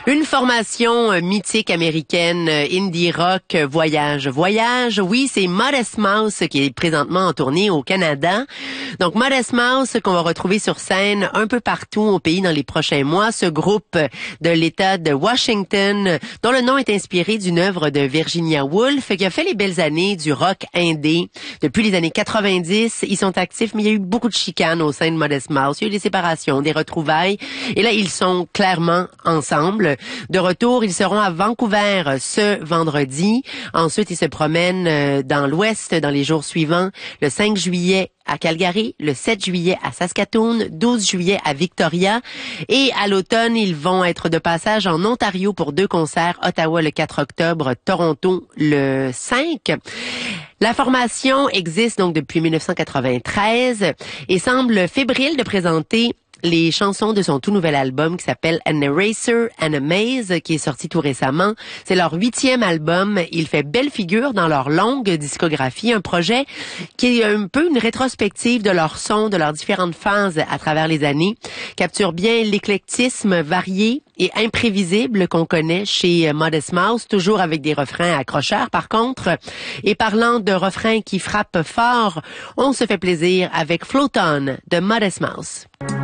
Une formation mythique américaine, indie rock, voyage. Oui, c'est Modest Mouse qui est présentement en tournée au Canada. Donc Modest Mouse qu'on va retrouver sur scène un peu partout au pays dans les prochains mois. Ce groupe de l'État de Washington, dont le nom est inspiré d'une œuvre de Virginia Woolf, qui a fait les belles années du rock indé. Depuis les années 90, ils sont actifs, mais il y a eu beaucoup de chicanes au sein de Modest Mouse. Il y a eu des séparations, des retrouvailles. Et là, ils sont clairement ensemble. De retour, ils seront à Vancouver ce vendredi. Ensuite, ils se promènent dans l'Ouest dans les jours suivants. Le 5 juillet à Calgary, le 7 juillet à Saskatoon, 12 juillet à Victoria. Et à l'automne, ils vont être de passage en Ontario pour 2 concerts. Ottawa le 4 octobre, Toronto le 5. La formation existe donc depuis 1993 et semble fébrile de présenter les chansons de son tout nouvel album qui s'appelle An Eraser and a Maze, qui est sorti tout récemment. C'est leur 8e album. Il fait belle figure dans leur longue discographie, un projet qui est un peu une rétrospective de leur son, de leurs différentes phases à travers les années, capture bien l'éclectisme varié et imprévisible qu'on connaît chez Modest Mouse, toujours avec des refrains accrocheurs par contre. Et parlant de refrains qui frappent fort, on se fait plaisir avec Float On de Modest Mouse.